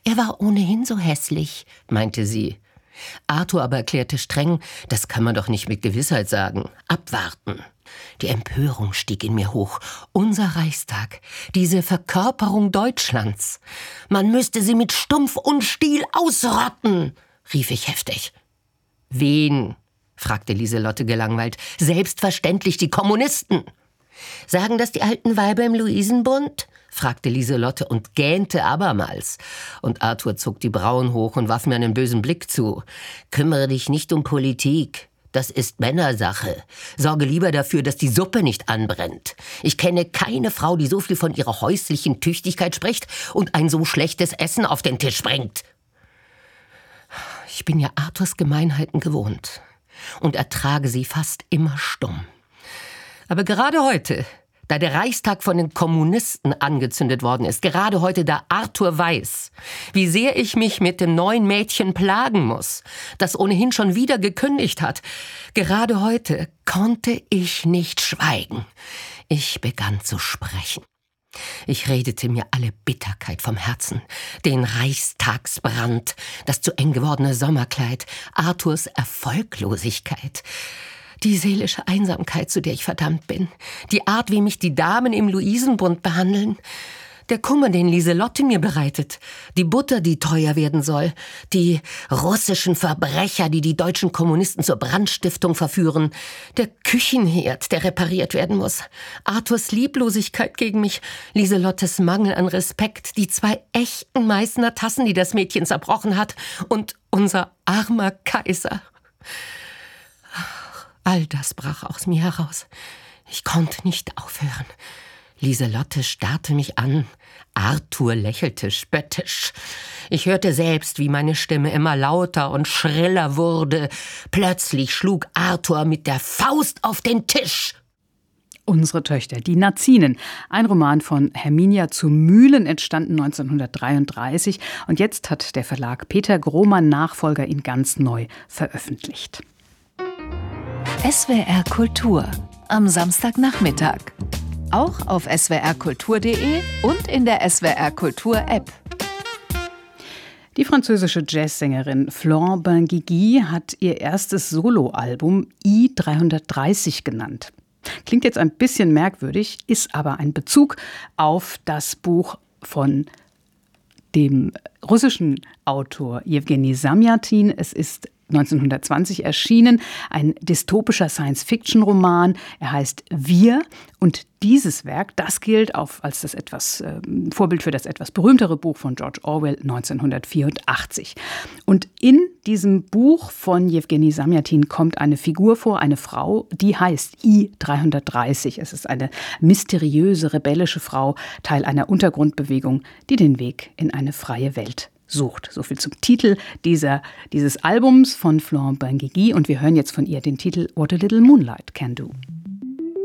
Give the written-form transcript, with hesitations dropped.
Er war ohnehin so hässlich, meinte sie. Arthur aber erklärte streng, das kann man doch nicht mit Gewissheit sagen. Abwarten. Die Empörung stieg in mir hoch. Unser Reichstag, diese Verkörperung Deutschlands. Man müsste sie mit Stumpf und Stiel ausrotten, rief ich heftig. Wen? Fragte Lieselotte gelangweilt. Selbstverständlich die Kommunisten. Sagen das die alten Weiber im Luisenbund? Fragte Lieselotte und gähnte abermals. Und Arthur zog die Brauen hoch und warf mir einen bösen Blick zu. Kümmere dich nicht um Politik. Das ist Männersache. Sorge lieber dafür, dass die Suppe nicht anbrennt. Ich kenne keine Frau, die so viel von ihrer häuslichen Tüchtigkeit spricht und ein so schlechtes Essen auf den Tisch bringt. Ich bin ja Arthurs Gemeinheiten gewohnt und ertrage sie fast immer stumm. Aber gerade heute, da der Reichstag von den Kommunisten angezündet worden ist, gerade heute, da Arthur weiß, wie sehr ich mich mit dem neuen Mädchen plagen muss, das ohnehin schon wieder gekündigt hat, gerade heute konnte ich nicht schweigen. Ich begann zu sprechen. Ich redete mir alle Bitterkeit vom Herzen, den Reichstagsbrand, das zu eng gewordene Sommerkleid, Arthurs Erfolglosigkeit, die seelische Einsamkeit, zu der ich verdammt bin, die Art, wie mich die Damen im Luisenbund behandeln, der Kummer, den Lieselotte mir bereitet, die Butter, die teuer werden soll, die russischen Verbrecher, die die deutschen Kommunisten zur Brandstiftung verführen, der Küchenherd, der repariert werden muss, Arthurs Lieblosigkeit gegen mich, Lieselottes Mangel an Respekt, die 2 echten Meißner Tassen, die das Mädchen zerbrochen hat, und unser armer Kaiser. All das brach aus mir heraus. Ich konnte nicht aufhören. Lieselotte starrte mich an. Arthur lächelte spöttisch. Ich hörte selbst, wie meine Stimme immer lauter und schriller wurde. Plötzlich schlug Arthur mit der Faust auf den Tisch. Unsere Töchter, die Nazinen. Ein Roman von Herminia zu Mühlen, entstanden 1933. Und jetzt hat der Verlag Peter Grohmann Nachfolger ihn ganz neu veröffentlicht. SWR Kultur am Samstagnachmittag. Auch auf swrkultur.de und in der SWR Kultur App. Die französische Jazzsängerin Florent Benguigui hat ihr erstes Soloalbum I330 genannt. Klingt jetzt ein bisschen merkwürdig, ist aber ein Bezug auf das Buch von dem russischen Autor Jewgeni Samjatin. Es ist 1920 erschienen, ein dystopischer Science-Fiction-Roman. Er heißt Wir. Und dieses Werk, das gilt als das Vorbild für das etwas berühmtere Buch von George Orwell 1984. Und in diesem Buch von Jewgeni Samjatin kommt eine Figur vor, eine Frau, die heißt I330. Es ist eine mysteriöse, rebellische Frau, Teil einer Untergrundbewegung, die den Weg in eine freie Welt sucht. So viel zum Titel dieses Albums von Florent Benguigui. Und wir hören jetzt von ihr den Titel What a Little Moonlight Can Do.